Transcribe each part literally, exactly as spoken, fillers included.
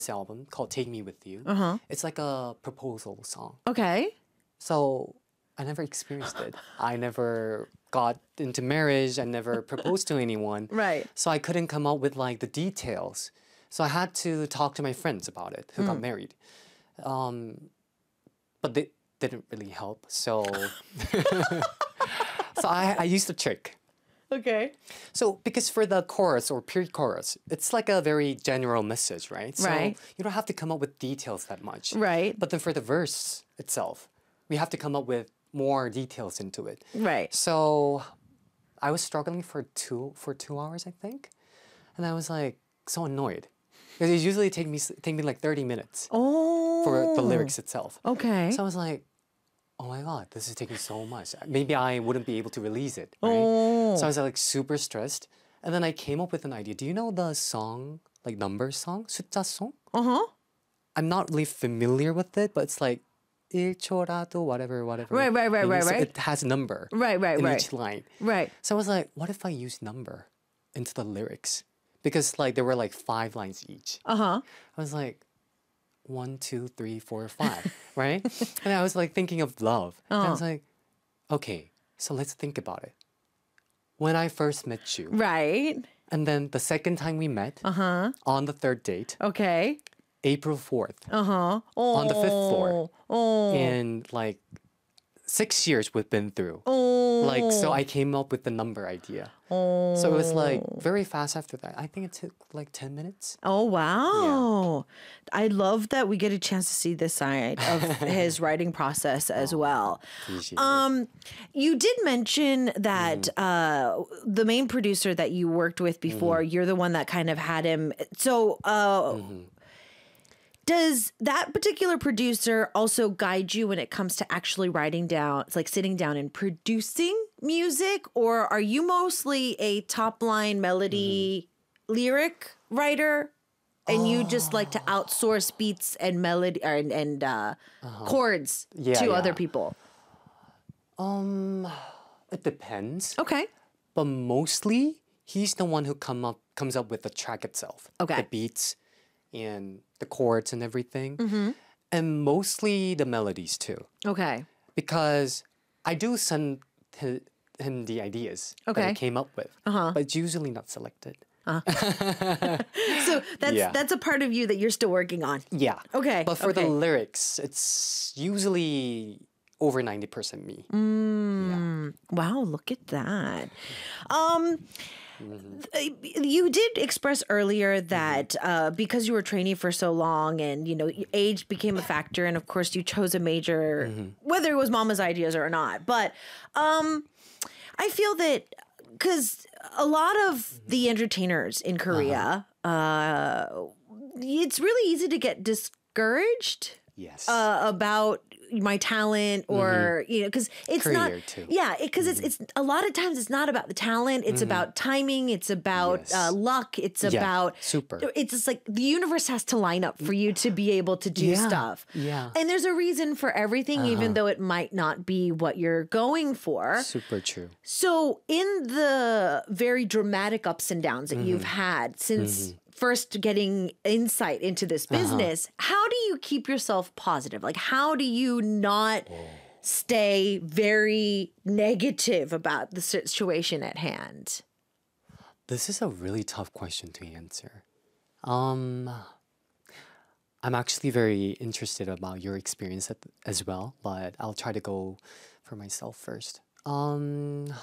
album called Take Me With You. Uh-huh. It's like a proposal song. Okay. So I never experienced it. I never got into marriage. I never proposed to anyone. Right. So I couldn't come up with like the details. So I had to talk to my friends about it who got married. Um, but they didn't really help. So, so I, I used a trick. Okay. So because for the chorus or pre-chorus, it's like a very general message, right? So Right. you don't have to come up with details that much. Right. But then for the verse itself, we have to come up with more details into it. Right. So I was struggling for two for two hours, I think, and I was like so annoyed because it usually take me take me like thirty minutes Oh. for the lyrics itself. Okay. So I was like, oh my god, this is taking so much. Maybe I wouldn't be able to release it. Right? Oh. So I was like super stressed, and then I came up with an idea. Do you know the song like numbers song, 숫자 song? Uh-huh. I'm not really familiar with it, but it's like 일 초라도 whatever whatever. Right, right, right, maybe. right, So right. it has number. Right, right, in right. each line. Right. So I was like, what if I use number into the lyrics? Because like there were like five lines each. Uh-huh. I was like, one, two, three, four, five, right? And I was like thinking of love. And I was like, okay, so let's think about it. When I first met you, Right. and then the second time we met, Uh-huh. on the third date, Okay. April fourth, Uh-huh. Oh. on the fifth floor. Oh. and like six years we've been through. Oh. Like, so I came up with the number idea. Oh. So it was like very fast after that. I think it took like ten minutes. Oh, wow. I love that we get a chance to see this side of his writing process as well. Appreciate it. Um, you did mention that uh, the main producer that you worked with before, you're the one that kind of had him. So, uh, does that particular producer also guide you when it comes to actually writing down, it's like sitting down and producing music? Or are you mostly a top line melody lyric writer and you just like to outsource beats and melody or, and, and uh, chords Yeah, to yeah. other people? Um, it depends. Okay. But mostly, he's the one who come up comes up with the track itself. Okay. The beats and the chords and everything. Mm-hmm. And mostly the melodies too. Okay. Because I do send hi- him the ideas that Okay. I came up with. Uh-huh. But it's usually not selected. So that's Yeah. that's a part of you that you're still working on. Yeah. Okay. But for the okay. lyrics, it's usually over ninety percent me. Mm, wow, look at that. Um, th- you did express earlier that uh, because you were training for so long and, you know, your age became a factor. And of course, you chose a major, whether it was mama's ideas or not. But um, I feel that because a lot of the entertainers in Korea, uh it's really easy to get discouraged Yes. uh, about my talent or you know because it's not Career, too. yeah because it's it's a lot of times it's not about the talent, it's about timing, it's about Yes. uh, luck, it's Yeah, about super. it's just like the universe has to line up for you to be able to do Yeah, stuff. yeah. And there's a reason for everything, even though it might not be what you're going for. Super true. So, in the very dramatic ups and downs that you've had since first getting insight into this business, how do you keep yourself positive? Like, how do you not stay very negative about the situation at hand? This is a really tough question to answer. Um, I'm actually very interested about your experience at, as well, but I'll try to go for myself first. Um,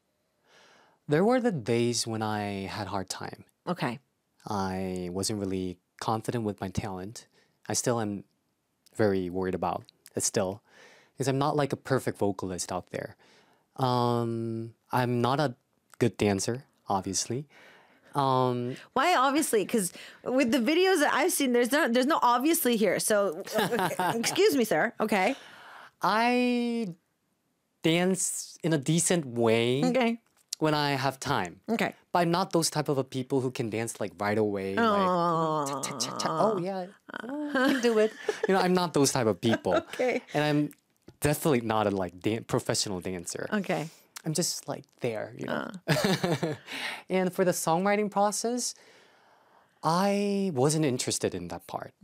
there were the days when I had hard time. Okay. I wasn't really confident with my talent. I still am very worried about it still, because I'm not like a perfect vocalist out there. Um, I'm not a good dancer, obviously. Um, Why obviously? Because with the videos that I've seen, there's no there's no obviously here. So, excuse me, sir. Okay. I dance in a decent way Okay. when I have time. Okay. But I'm not those type of a people who can dance like right away. Like, cha, cha, cha, cha. Oh yeah, oh, I can do it. You know, I'm not those type of people. Okay. And I'm definitely not a like dan- professional dancer. Okay. I'm just like there, you know. And for the songwriting process, I wasn't interested in that part.